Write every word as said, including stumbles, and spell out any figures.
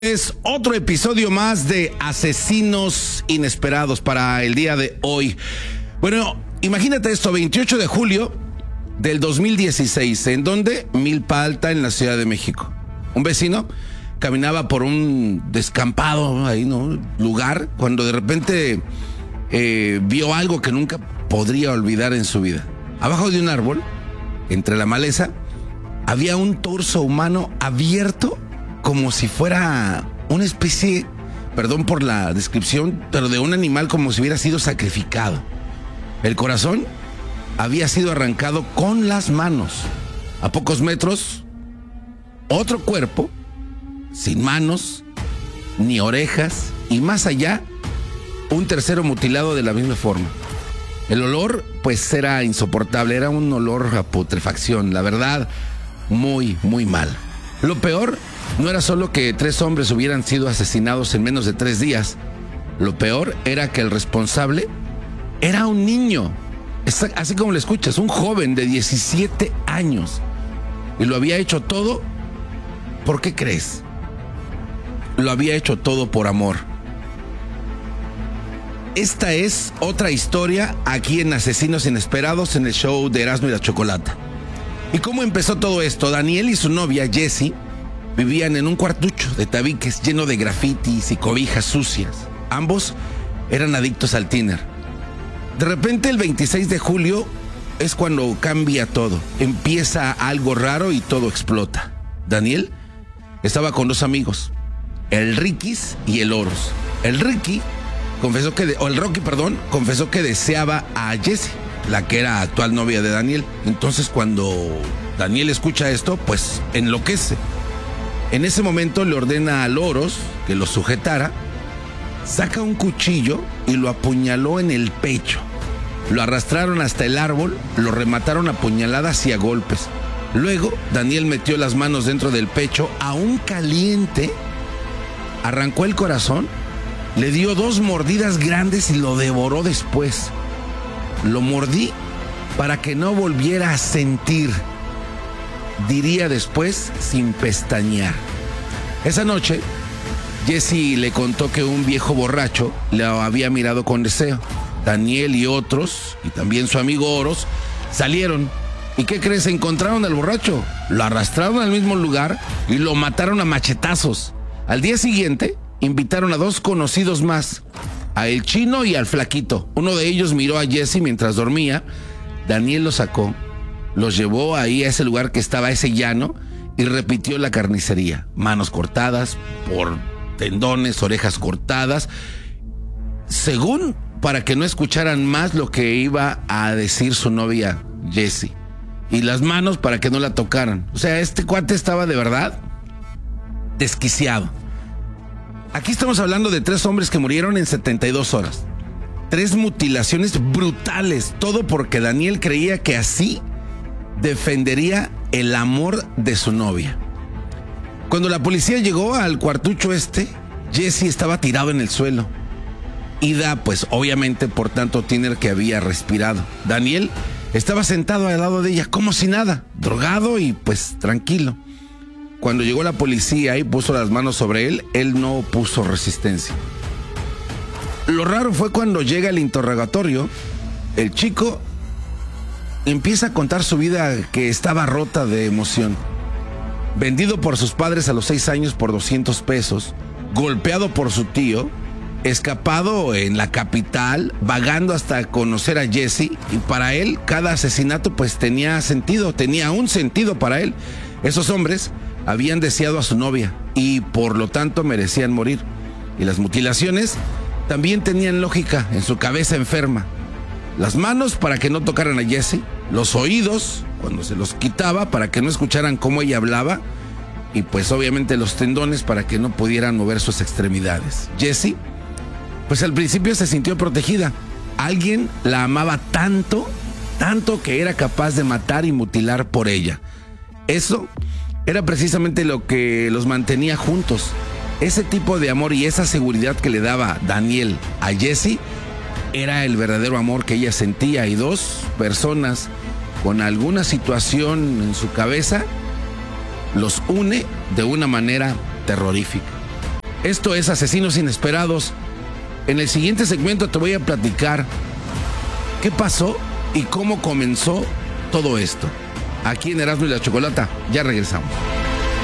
Es otro episodio más de Asesinos Inesperados para el día de hoy. Bueno, imagínate esto, veintiocho de julio del dos mil dieciséis, ¿en dónde? Milpa Alta, en la Ciudad de México. Un vecino caminaba por un descampado ahí, ¿no? lugar, cuando de repente eh, vio algo que nunca podría olvidar en su vida. Abajo de un árbol, entre la maleza, había un torso humano abierto, como si fuera una especie, perdón por la descripción, pero de un animal como si hubiera sido sacrificado. El corazón había sido arrancado con las manos. A pocos metros, otro cuerpo, sin manos, ni orejas, y más allá, un tercero mutilado de la misma forma. El olor, pues, era insoportable, era un olor a putrefacción, la verdad, muy, muy mal. Lo peor no era solo que tres hombres hubieran sido asesinados en menos de tres días. Lo peor era que el responsable era un niño, así como lo escuchas, un joven de diecisiete años. Y lo había hecho todo, ¿por qué crees? Lo había hecho todo por amor. Esta es otra historia aquí en Asesinos Inesperados, en el show de Erasmo y la Chocolata. ¿Y cómo empezó todo esto? Daniel y su novia, Jessie, vivían en un cuartucho de tabiques lleno de grafitis y cobijas sucias. Ambos eran adictos al tiner. De repente, el veintiséis de julio es cuando cambia todo. Empieza algo raro y todo explota. Daniel estaba con dos amigos, el Riquis y el Oros. El Ricky confesó que, de, o el Rocky, perdón, confesó que deseaba a Jessie, la que era actual novia de Daniel. Entonces, cuando Daniel escucha esto, pues enloquece. En ese momento le ordena a Oros que lo sujetara, saca un cuchillo y lo apuñaló en el pecho. Lo arrastraron hasta el árbol, lo remataron a puñaladas y a golpes. Luego, Daniel metió las manos dentro del pecho, aún caliente, arrancó el corazón, le dio dos mordidas grandes y lo devoró después. Lo mordí para que no volviera a sentir, diría después sin pestañear. Esa noche, Jessie le contó que un viejo borracho le había mirado con deseo. Daniel y otros, y también su amigo Oros, salieron. ¿Y qué crees? Encontraron al borracho, lo arrastraron al mismo lugar y lo mataron a machetazos. Al día siguiente, invitaron a dos conocidos más, a el chino y al flaquito. Uno de ellos miró a Jessie mientras dormía. Daniel lo sacó, los llevó ahí a ese lugar que estaba, ese llano, y repitió la carnicería. Manos cortadas por tendones, orejas cortadas, según para que no escucharan más lo que iba a decir su novia Jessie. Y las manos para que no la tocaran. O sea, este cuate estaba de verdad desquiciado. Aquí estamos hablando de tres hombres que murieron en setenta y dos horas. Tres mutilaciones brutales. Todo porque Daniel creía que así defendería el amor de su novia. Cuando la policía llegó al cuartucho este, Jessie estaba tirado en el suelo. Ida, pues obviamente por tanto tiner que había respirado. Daniel estaba sentado al lado de ella como si nada, drogado y pues tranquilo. Cuando llegó la policía y puso las manos sobre él, él no puso resistencia. Lo raro fue cuando llega el interrogatorio, el chico empieza a contar su vida, que estaba rota de emoción. Vendido por sus padres a los seis años por doscientos pesos, golpeado por su tío, escapado en la capital, vagando hasta conocer a Jessie, y para él cada asesinato pues tenía sentido, tenía un sentido para él. Esos hombres habían deseado a su novia y por lo tanto merecían morir. Y las mutilaciones también tenían lógica en su cabeza enferma. Las manos para que no tocaran a Jessie, los oídos cuando se los quitaba para que no escucharan cómo ella hablaba, y pues obviamente los tendones para que no pudieran mover sus extremidades. Jessie, pues al principio se sintió protegida. Alguien la amaba tanto, tanto que era capaz de matar y mutilar por ella. Eso era precisamente lo que los mantenía juntos. Ese tipo de amor y esa seguridad que le daba Daniel a Jessie era el verdadero amor que ella sentía. Y dos personas con alguna situación en su cabeza los une de una manera terrorífica. Esto es Asesinos Inesperados. En el siguiente segmento te voy a platicar qué pasó y cómo comenzó todo esto. Aquí en Erasmo y la Chocolata. Ya regresamos.